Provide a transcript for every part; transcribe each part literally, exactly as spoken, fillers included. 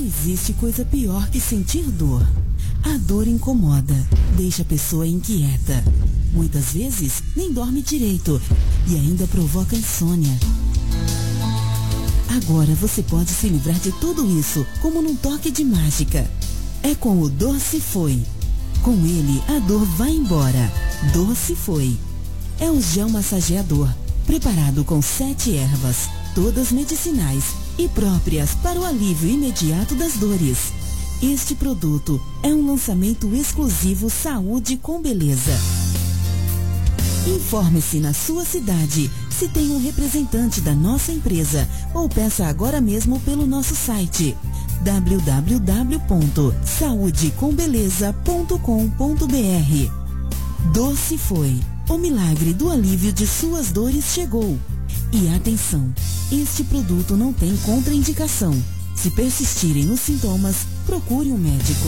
existe coisa pior que sentir dor. A dor incomoda, deixa a pessoa inquieta. Muitas vezes nem dorme direito e ainda provoca insônia. Agora você pode se livrar de tudo isso como num toque de mágica. É com o Dor-se-Foi. Com ele, a dor vai embora. Dor-se-Foi. É um gel massageador, preparado com sete ervas, todas medicinais e próprias para o alívio imediato das dores. Este produto é um lançamento exclusivo Saúde com Beleza. Informe-se na sua cidade se tem um representante da nossa empresa ou peça agora mesmo pelo nosso site w w w ponto saúde com beleza ponto com ponto b r. Dor-se-Foi. O milagre do alívio de suas dores chegou. E atenção, este produto não tem contraindicação. Se persistirem os sintomas, procure um médico.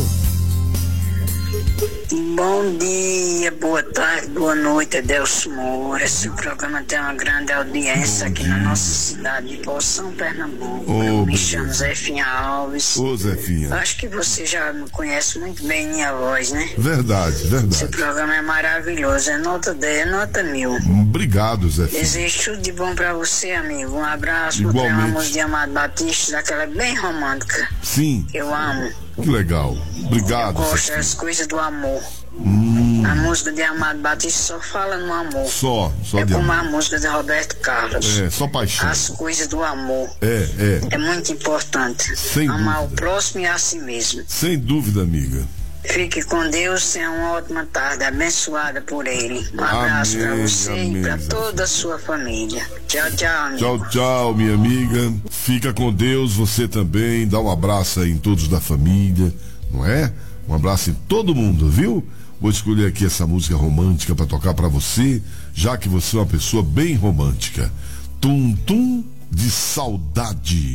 Bom dia, boa tarde, boa noite, Adelso Moura. Esse programa tem uma grande audiência aqui na nossa cidade de Poção, Pernambuco. Oh, Eu me chamo Zefinha Alves. Ô, Zefinha. Acho que você já me conhece muito bem minha voz, né? Verdade, Esse verdade. programa é maravilhoso, é nota dez, é nota mil. Obrigado, Zefinha. Desejo tudo de bom pra você, amigo. Um abraço. Igualmente. Uma música de Amado Batista, daquela bem romântica, Sim, que eu amo. que legal. Obrigado, Gosto Zefinha. das coisas do amor. Hum, A música de Amado Batista só fala no amor. só, só É de como a amor. música de Roberto Carlos. É, só paixão. As coisas do amor. É, é. É muito importante. Sem Amar dúvida. o próximo e a si mesmo. Sem dúvida, amiga. Fique com Deus. Tenha uma ótima tarde, abençoada por Ele. Um abraço Amém, pra você amém, e pra Zé. toda a sua família. Tchau, tchau, amigo. Tchau, tchau, minha amiga. Fica com Deus, você também. Dá um abraço aí em todos da família, não é? Um abraço em todo mundo, viu? Vou escolher aqui essa música romântica para tocar para você, já que você é uma pessoa bem romântica. Tum Tum de Saudade.